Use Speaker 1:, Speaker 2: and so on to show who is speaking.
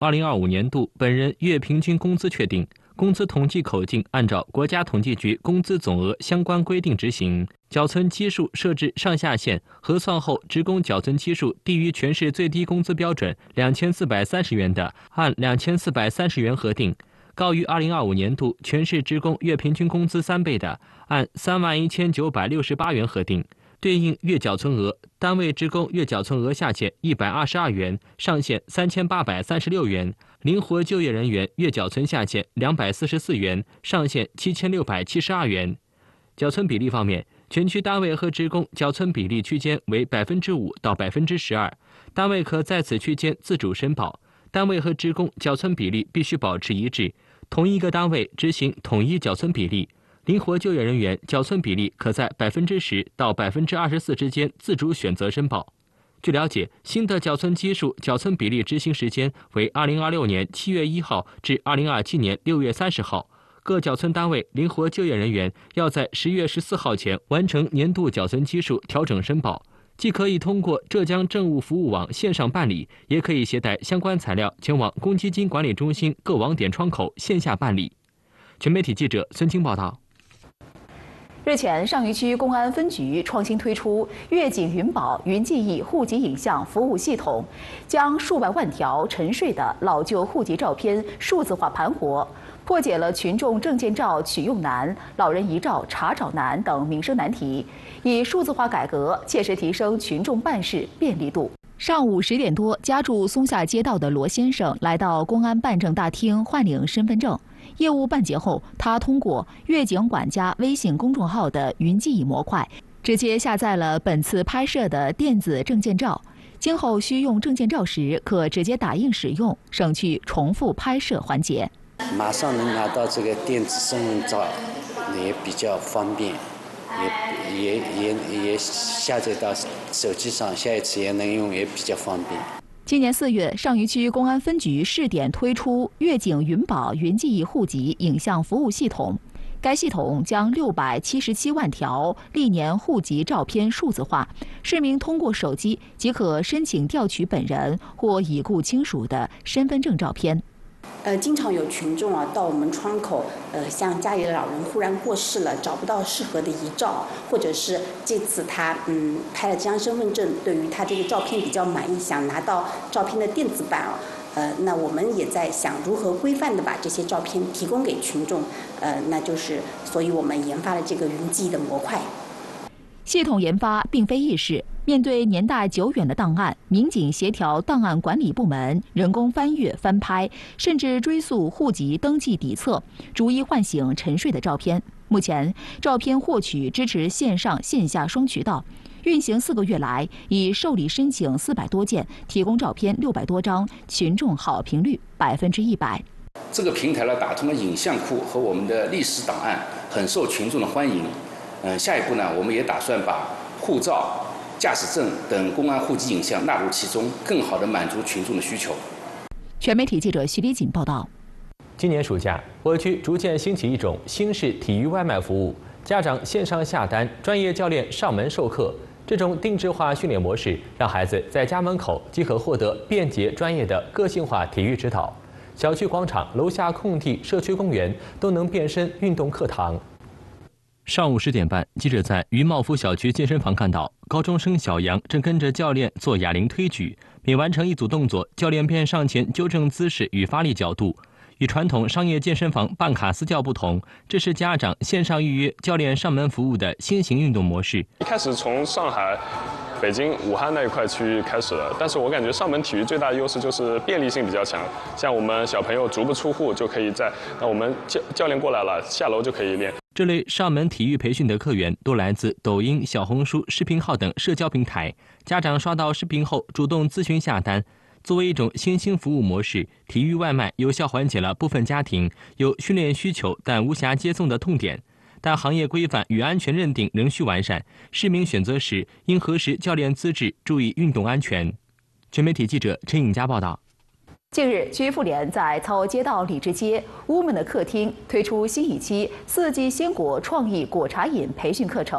Speaker 1: 2025年度本人月平均工资确定，工资统计口径按照国家统计局工资总额相关规定执行，缴存基数设置上下限，核算后职工缴存基数低于全市最低工资标准2430元的，按2430元核定；高于2025年度全市职工月平均工资3倍的，按31968元核定。对应月缴存额，单位职工月缴存额下限122元，上限3836元；灵活就业人员月缴存下限244元，上限7672元。缴存比例方面，全区单位和职工缴存比例区间为5%到12%，单位可在此区间自主申报，单位和职工缴存比例必须保持一致，同一个单位执行统一缴存比例。灵活就业人员缴存比例可在10%到24%之间自主选择申报。据了解，新的缴存基数缴存比例执行时间为2026年7月1号至2027年6月30号。各缴存单位灵活就业人员要在10月14号前完成年度缴存基数调整申报，既可以通过浙江政务服务网线上办理，也可以携带相关材料前往公积金管理中心各网点窗口线下办理。全媒体记者孙清报道。
Speaker 2: 日前，上虞区公安分局创新推出粤景云保云记忆户籍影像服务系统，将数百万条沉睡的老旧户籍照片数字化盘活，破解了群众证件照取用难、老人遗照查找难等民生难题，以数字化改革切实提升群众办事便利度。上午10点多，家住松下街道的罗先生来到公安办证大厅换领身份证。业务办结后，他通过粤景管家微信公众号的云记忆模块，直接下载了本次拍摄的电子证件照。今后需用证件照时，可直接打印使用，省去重复拍摄环节。
Speaker 3: 马上能拿到这个电子身份照，也比较方便，也下载到手机上，下一次也能用，也比较方便。
Speaker 2: 今年4月，上虞区公安分局试点推出粤景云保云记忆户籍影像服务系统。该系统将677万条历年户籍照片数字化，市民通过手机即可申请调取本人或已故亲属的身份证照片。
Speaker 4: 经常有群众到我们窗口，像家里的老人忽然过世了，找不到适合的遗照，或者是这次他拍了这张身份证，对于他这个照片比较满意，想拿到照片的电子版那我们也在想如何规范的把这些照片提供给群众，那就是所以我们研发了这个云记忆的模块。
Speaker 2: 系统研发并非易事，面对年代久远的档案，民警协调档案管理部门人工翻阅、翻拍，甚至追溯户籍登记底册，逐一唤醒沉睡的照片。目前，照片获取支持线上线下双渠道，运行4个月来，已受理申请400多件，提供照片600多张，群众好评率100%。
Speaker 5: 这个平台呢，打通了影像库和我们的历史档案，很受群众的欢迎。下一步呢，我们也打算把护照、驾驶证等公安户籍影像纳入其中，更好地满足群众的需求。
Speaker 2: 全媒体记者徐丽锦报道。
Speaker 1: 今年暑假，我区逐渐兴起一种新式体育外卖服务，家长线上下单，专业教练上门授课。这种定制化训练模式，让孩子在家门口即可获得便捷专业的个性化体育指导。小区广场、楼下空地、社区公园都能变身运动课堂。上午10点半，记者在于茂福小区健身房看到，高中生小杨正跟着教练做哑铃推举，每完成一组动作，教练便上前纠正姿势与发力角度。与传统商业健身房办卡私教不同，这是家长线上预约教练上门服务的新型运动模式。
Speaker 6: 一开始从上海、北京、武汉那一块区域开始的，但是我感觉上门体育最大的优势就是便利性比较强，像我们小朋友足不出户就可以那我们教练过来了，下楼就可以练。
Speaker 1: 这类上门体育培训的客源都来自抖音、小红书、视频号等社交平台，家长刷到视频后主动咨询下单。作为一种新兴服务模式，体育外卖有效缓解了部分家庭有训练需求但无暇接送的痛点。但行业规范与安全认定仍需完善，市民选择时应核实教练资质，注意运动安全。全媒体记者陈颖佳报道。
Speaker 2: 近日，区妇联在曹街道李治街 Women 的客厅推出新一期4季鲜果创意果茶饮培训课程。